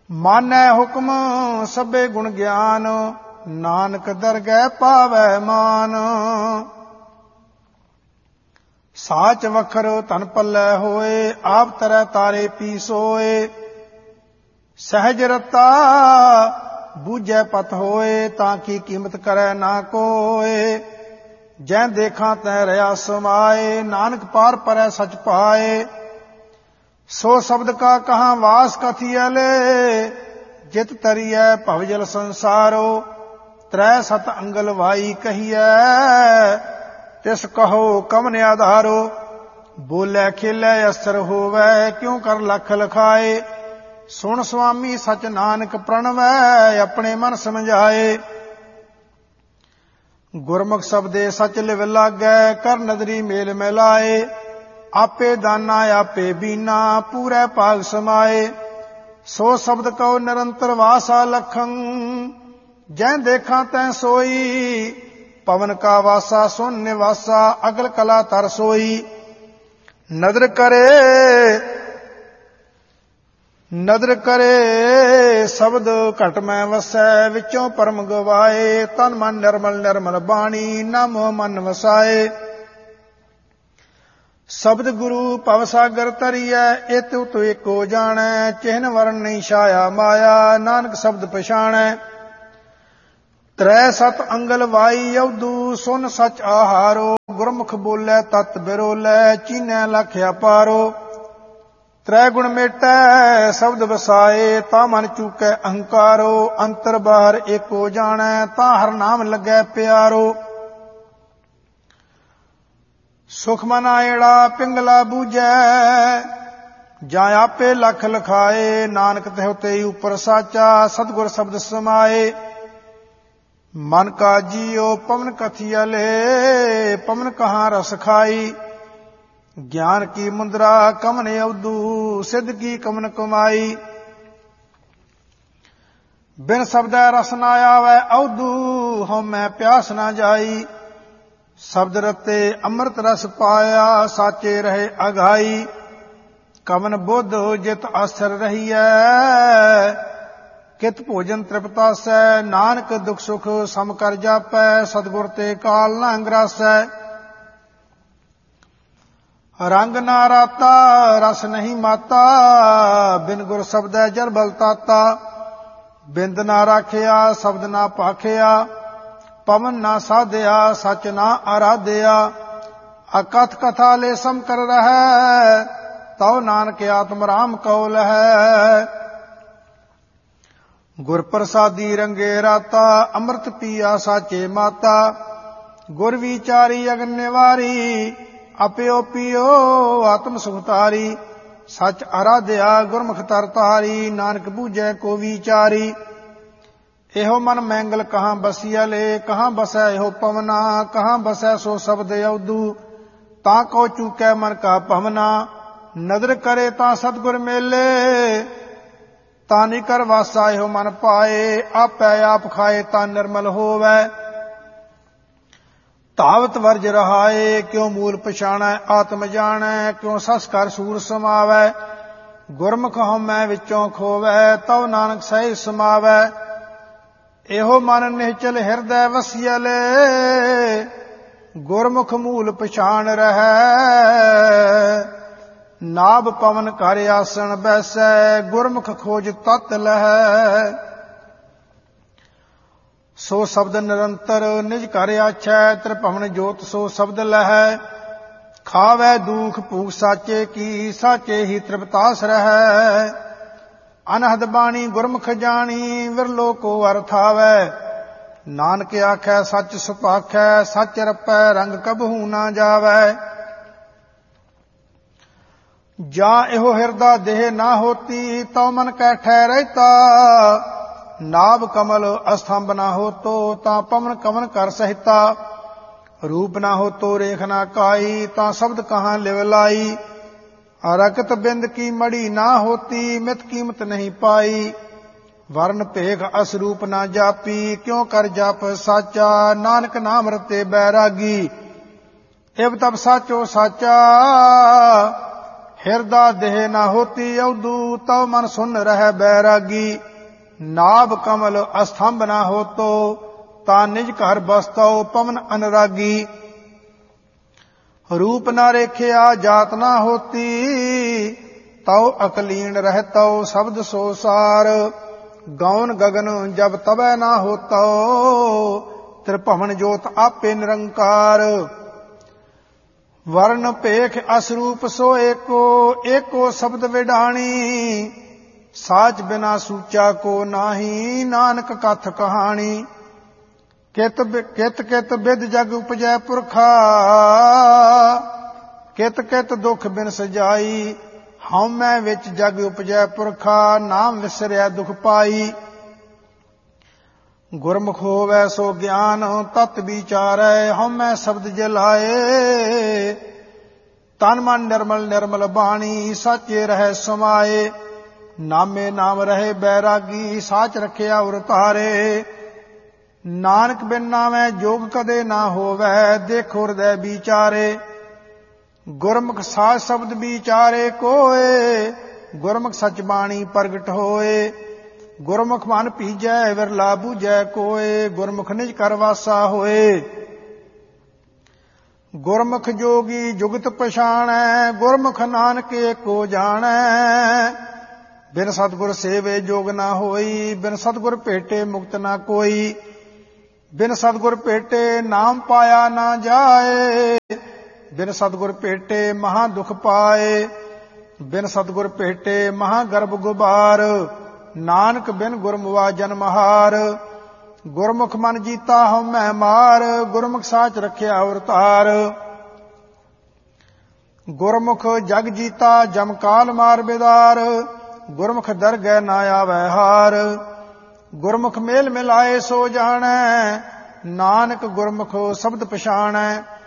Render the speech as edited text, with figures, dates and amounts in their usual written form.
ਮਾਨੈ ਹੁਕਮ ਸਭੇ ਗੁਣ ਗਿਆਨ, ਨਾਨਕ ਦਰਗਹਿ ਪਾਵੈ ਮਾਨ। ਸਾਚ ਵਖਰ ਧਨ ਪੱਲੇ ਹੋਏ, ਆਪ ਤਰੈ ਤਾਰੇ ਪੀ ਸੋਏ। ਸਹਿਜ ਰਤਾ ਬੂਝੈ ਪਤ ਹੋਏ, ਤਾਂ ਕੀ ਕੀਮਤ ਕਰੈ ਨਾ ਕੋਏ। ਜੈ ਦੇਖਾਂ ਤੈ ਰਿਆ ਸਮਾਏ, ਨਾਨਕ ਪਾਰ ਪਰੈ ਸਚ ਪਾਏ। ਸੋ ਸ਼ਬਦ ਕਾ ਕਹਾਂ ਵਾਸ ਕਥੀਐਲੇ, ਜਿਤ ਤਰੀਐ ਭਵਜਲ ਸੰਸਾਰੋ। ਤ੍ਰੈ ਸਤ ਅੰਗਲ ਵਾਈ ਕਹੀਐ, ਤਿਸ ਕਹੋ ਕਮਨ ਆਧਾਰੋ। ਬੋਲੇ ਖੇਲੇ ਅਸਰ ਹੋਵੈ, ਕਿਉ ਕਰ ਲਖ ਲਖਾਏ। ਸੁਣ ਸੁਆਮੀ ਸਚ ਨਾਨਕ ਪ੍ਰਣਵੈ, ਆਪਣੇ ਮਨ ਸਮਝਾਏ। ਗੁਰਮੁਖ ਸ਼ਬਦੇ ਸਚ ਲਿਵ ਲਾਗੈ, ਕਰ ਨਦਰੀ ਮੇਲ ਮਿਲਾਏ। ਆਪੇ ਦਾਨਾ ਆਪੇ ਬੀਨਾ, ਪੂਰੇ ਭਾਗ ਸਮਾਏ। ਸੋ ਸ਼ਬਦ ਕਉ ਨਿਰੰਤਰ ਵਾਸਾ ਲਖੰ, ਜੈ ਦੇਖਾਂ ਤੈ ਸੋਈ। ਪਵਨ ਕਾ ਵਾਸਾ ਸੁਨ ਨਿਵਾਸਾ, ਅਗਲ ਕਲਾ ਤਰ ਸੋਈ। ਨਦਰ ਕਰੇ ਸ਼ਬਦ ਘਟ ਮੈਂ ਵਸੈ, ਵਿੱਚੋਂ ਪਰਮ ਗਵਾਏ। ਤਨ ਮਨ ਨਿਰਮਲ ਨਿਰਮਲ ਬਾਣੀ, ਨਾ ਮੋਹ ਮਨ ਵਸਾਏ। ਸ਼ਬਦ ਗੁਰੂ ਭਵ ਸਾਗਰ ਤਰੀਐ, ਇਤ ਉਤ ਏਕੋ ਜਾਣੈ। ਚਿਹਨ ਵਰਨ ਨਹੀਂ ਛਾਇਆ ਮਾਇਆ, ਨਾਨਕ ਸ਼ਬਦ ਪਛਾਣੈ। ਤ੍ਰੈ ਸਤ ਅੰਗਲ ਵਾਈ ਅਵਧੂ, ਸੁਨ ਸਚ ਆਹਾਰੋ। ਗੁਰਮੁਖ ਬੋਲੇ ਤਤ ਬਿਰੋਲੇ, ਚੀਨੈ ਲਖ ਅਪਾਰੋ। ਤ੍ਰੈ ਗੁਣ ਮੇਟੈ ਸ਼ਬਦ ਵਸਾਏ, ਤਾਂ ਮਨ ਚੂਕੈ ਅਹੰਕਾਰੋ। ਅੰਤਰ ਬਾਹਰ ਏਕੋ ਜਾਣੈ, ਤਾਂ ਹਰ ਨਾਮ ਲੱਗੈ ਪਿਆਰੋ। ਸੁਖ ਮਨ ਆਇੜਾ ਪਿੰਗਲਾ ਬੂਝੈ, ਜਾਂ ਆਪੇ ਲਖ ਲਖਾਏ। ਨਾਨਕ ਤਿਹੁ ਤੇ ਉਪਰ ਸਾਚਾ, ਸਤਿਗੁਰ ਸ਼ਬਦ ਸਮਾਏ। ਮਨ ਕਾ ਜੀਉ ਪਵਨ ਕਥੀਐਲੇ, ਪਵਨ ਕਹਾਂ ਰਸ ਖਾਈ। ਗਿਆਨ ਕੀ ਮੁੰਦਰਾ ਕਮਨ ਅਵਧੂ, ਸਿੱਧ ਕੀ ਕਮਨ ਕਮਾਈ। ਬਿਨ ਸ਼ਬਦੈ ਰਸ ਨਾ ਆਵੈ ਅਵਧੂ, ਹਉਮੈ ਪਿਆਸ ਨਾ ਜਾਈ। ਸ਼ਬਦ ਰਤੇ ਅੰਮ੍ਰਿਤ ਰਸ ਪਾਇਆ, ਸਾਚੇ ਰਹੇ ਅਘਾਈ। ਕਵਨ ਬੁੱਧ ਜਿਤ ਆਸਰ ਰਹੀਐ, ਕਿਤ ਭੋਜਨ ਤ੍ਰਿਪਤਾਸੈ। ਨਾਨਕ ਦੁਖ ਸੁਖ ਸਮ ਕਰ ਜਾਪੈ, ਸਤਿਗੁਰ ਤੇ ਕਾਲ ਨਾ ਅੰਗਰਾਸੈ। ਰੰਗ ਨਾ ਰਾਤਾ ਰਸ ਨਹੀਂ ਮਾਤਾ, ਬਿਨ ਗੁਰ ਸ਼ਬਦੈ ਜਲ ਬਲ ਤਾਤਾ। ਬਿੰਦ ਨਾ ਰਾਖਿਆ ਸ਼ਬਦ ਨਾ ਭਾਖਿਆ, ਪਵਨ ਨਾ ਸਾਧਿਆ ਸਚ ਨਾ ਆਰਾਧਿਆ। ਅਕਥ ਕਥਾ ਲੈ ਸਮ ਕਰ ਰਹੈ, ਤਉ ਨਾਨਕ ਆਤਮ ਰਾਮ ਕਉ ਲਹੈ। ਗੁਰ ਪ੍ਰਸਾਦੀ ਰੰਗੇ ਰਾਤਾ, ਅੰਮ੍ਰਿਤ ਪੀਆ ਸਾਚੇ ਮਾਤਾ। ਗੁਰ ਵਿਚਾਰੀ ਅਗਨ ਨਿਵਾਰੀ, ਆਪਿਓ ਪੀਓ ਆਤਮ ਸੁਖਤਾਰੀ। ਸਚ ਆਰਾਧਿਆ ਗੁਰਮੁਖ ਤਰ ਤਾਰੀ, ਨਾਨਕ ਬੂਝੈ ਕੋ ਵਿਚਾਰੀ। ਇਹੋ ਮਨ ਮੈਂਗਲ ਕਹਾਂ ਬਸੀਐਲੇ, ਕਹਾਂ ਬਸੈ ਇਹੋ ਪਵਨਾ। ਕਹਾਂ ਬਸੈ ਸੋ ਸ਼ਬਦ ਅਵਧੂ, ਤਾਂ ਕਉ ਚੂਕੈ ਮਨ ਕਾ ਭਵਨਾ। ਨਦਰ ਕਰੇ ਤਾਂ ਸਤਿਗੁਰ ਮੇਲੇ, ਤਾਂ ਨਿ ਕਰ ਵਾਸਾ ਇਹੋ ਮਨ ਪਾਏ। ਆਪੈ ਆਪ ਖਾਏ ਤਾਂ ਨਿਰਮਲ ਹੋਵੈ, ਧਾਵਤ ਵਰਜ ਰਹਾਏ। ਕਿਉ ਮੂਲ ਪਛਾਣੈ ਆਤਮ ਜਾਣੈ, ਕਿਉ ਸਸ ਕਰ ਸੂਰ ਸਮਾਵੈ। ਗੁਰਮੁਖ ਹਉਮੈ ਵਿੱਚੋਂ ਖੋਵੈ, ਤਉ ਨਾਨਕ ਸਹਿਜ ਸਮਾਵੈ। ਇਹੋ ਮਨ ਨਿਹਚਲ ਹਿਰਦੈ ਵਸੀਐਲੇ, ਗੁਰਮੁਖ ਮੂਲ ਪਛਾਣ ਰਹੈ। ਨਾਭ ਪਵਨ ਘਰ ਆਸਣ ਬੈਸੈ, ਗੁਰਮੁਖ ਖੋਜ ਤਤ ਲਹੈ। ਸੋ ਸ਼ਬਦ ਨਿਰੰਤਰ ਨਿਜ ਘਰ ਆਛੈ, ਤ੍ਰਿਭਵਨ ਜੋਤ ਸੋ ਸ਼ਬਦ ਲਹੈ। ਖਾਵੈ ਦੂਖ ਭੂਖ ਸਾਚੇ ਕੀ, ਸਾਚੇ ਹੀ ਤ੍ਰਿਪਤਾਸ ਰਹੈ। ਅਨਹਦ ਬਾਣੀ ਗੁਰਮੁਖ ਜਾਣੀ, ਵਿਰਲੋ ਕੋ ਅਰਥ ਆਵੈ। ਨਾਨਕ ਆਖੈ ਸੱਚ ਸੁਭਾਖੈ, ਸੱਚ ਰਪੈ ਰੰਗ ਕਬਹੂ ਨਾ ਜਾਵੈ। ਜਾਂ ਇਹੋ ਹਿਰਦਾ ਦੇਹ ਨਾ ਹੋਤੀ, ਤਉ ਮਨ ਕੈ ਠਹਿਰੈਤਾ। ਨਾਭ ਕਮਲ ਅਸਥੰਭ ਨਾ ਹੋਤੋ, ਤਾਂ ਪਵਨ ਕਵਨ ਕਰ ਸਹਿਤਾ। ਰੂਪ ਨਾ ਹੋਤੋ ਰੇਖ ਨਾ ਕਾਈ, ਤਾਂ ਸ਼ਬਦ ਕਹਾਂ ਲਿਵ ਲਾਈ। ਰਕਤ ਬਿੰਦ ਕੀ ਮੜੀ ਨਾ ਹੋਤੀ, ਮਿਤ ਕੀਮਤ ਨਹੀਂ ਪਾਈ। ਵਰਨ ਭੇਖ ਅਸਰੂਪ ਨਾ ਜਾਪੀ, ਕਿਉ ਕਰ ਜਪ ਸਾਚਾ। ਨਾਨਕ ਨਾਮ ਰਤੇ ਬੈਰਾਗੀ, ਇਬ ਤਬ ਸਾਚੋ ਸਾਚਾ। ਹਿਰਦਾ ਦੇਹ ਨਾ ਹੋਤੀ ਅਉਦੂ ਤਉ ਮਨ ਸੁਨ ਰਹਿ ਬੈਰਾਗੀ ਨਾਭ ਕਮਲ ਅਸਥੰਭ ਨਾ ਹੋਤੋ ਤਾ ਨਿਜ ਘਰ ਬਸਤਉ ਪਵਨ ਅਨਰਾਗੀ ਰੂਪ ਨਾ ਰੇਖਿਆ ਜਾਤ ਨਾ ਹੋਤੀ ਤਉ ਅਕਲੀਨ ਰਹਿਤਉ ਸ਼ਬਦ ਸੋ ਸਾਰ ਗੌਨ ਗਗਨ ਜਬ ਤਬੈ ਨਾ ਹੋਤਉ ਤ੍ਰਿਭਵਨ ਜੋਤ ਆਪੇ ਨਿਰੰਕਾਰ ਵਰਨ ਭੇਖ ਅਸਰੂਪ ਸੋ ਏਕੋ ਸ਼ਬਦ ਵਿਡਾਣੀ ਸਾਚ ਬਿਨਾ ਸੂਚਾ ਕੋ ਨਾਹੀ ਨਾਨਕ ਕਥ ਕਹਾਣੀ ਕਿਤ ਕਿਤ ਬਿਦ ਜਗ ਉਪਜੈ ਪੁਰਖਾ ਕਿਤ ਕਿਤ ਦੁਖ ਬਿਨ ਸਜਾਈ ਹਉਮੈ ਵਿੱਚ ਜਗ ਉਪਜੈ ਪੁਰਖਾ ਨਾਮ ਵਿਸਰਿਆ ਦੁਖ ਪਾਈ ਗੁਰਮੁਖ ਹੋਵੈ ਸੋ ਗਿਆਨ ਤਤ ਵਿਚਾਰੈ ਹਉਮੈ ਸ਼ਬਦ ਜਲਾਏ ਤਨ ਮਨ ਨਿਰਮਲ ਨਿਰਮਲ ਬਾਣੀ ਸਾਚੇ ਰਹਿ ਸਮਾਏ ਨਾਮੇ ਨਾਮ ਰਹੇ ਬੈਰਾਗੀ ਸਾਚ ਰਖਿਆ ਉਰ ਧਾਰੇ ਨਾਨਕ ਬਿਨ ਨਾਮੈ ਜੋਗ ਕਦੇ ਨਾ ਹੋਵੈ ਦੇਖੋ ਹਿਰਦੈ ਵਿਚਾਰੇ ਗੁਰਮੁਖ ਸਾਚ ਸ਼ਬਦ ਵਿਚਾਰੇ ਕੋਏ ਗੁਰਮੁਖ ਸਚ ਬਾਣੀ ਪ੍ਰਗਟ ਹੋਏ ਗੁਰਮੁਖ ਮਨ ਭੀਜੈ ਵਿਰਲਾ ਬੂਝੈ ਕੋਏ ਗੁਰਮੁਖ ਨਿਜ ਕਰ ਵਾਸਾ ਹੋਏ ਗੁਰਮੁਖ ਜੋਗੀ ਜੁਗਤ ਪਛਾਣੈ ਗੁਰਮੁਖ ਨਾਨਕ ਏਕੋ ਜਾਣੈ ਬਿਨ ਸਤਿਗੁਰ ਸੇਵੇ ਜੋਗ ਨਾ ਹੋਈ ਬਿਨ ਸਤਿਗੁਰ ਭੇਟੇ ਮੁਕਤ ਨਾ ਕੋਈ ਬਿਨ ਸਤਿਗੁਰ ਭੇਟੇ ਨਾਮ ਪਾਇਆ ਨਾ ਜਾਏ ਬਿਨ ਸਤਿਗੁਰ ਭੇਟੇ ਮਹਾ ਦੁਖ ਪਾਏ ਬਿਨ ਸਤਿਗੁਰ ਭੇਟੇ ਮਹਾ ਗਰਭ ਗੁਬਾਰ ਨਾਨਕ ਬਿਨ ਗੁਰਮੁਆ ਜਨਮਹਾਰ ਗੁਰਮੁਖ ਮਨ ਜੀਤਾ ਹਉਮੈ ਮਾਰ ਗੁਰਮੁਖ ਸਾਚ ਰਖਿਆ ਉਰ ਧਾਰ ਗੁਰਮੁਖ ਜਗ ਜੀਤਾ ਜਮ ਕਾਲ ਮਾਰ ਬਿਦਾਰ ਗੁਰਮੁਖ ਦਰਗਹਿ ਨਾ ਆਵੈ ਹਾਰ ਗੁਰਮੁਖ ਮੇਲ ਮਿਲਾਏ ਸੋ ਜਾਣੈ ਨਾਨਕ ਗੁਰਮੁਖ ਸ਼ਬਦ ਪਛਾਣੈ